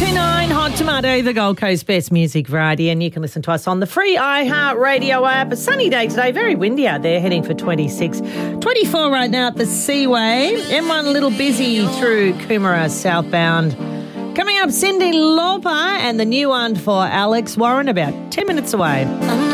1029 Hot Tomato, the Gold Coast Best Music Variety, and you can listen to us on the free iHeartRadio app. A sunny day today, very windy out there, heading for 26. 24 right now at the Seaway. M1 a little busy through Coomera southbound. Coming up, Cyndi Lauper and the new one for Alex Warren, about 10 minutes away.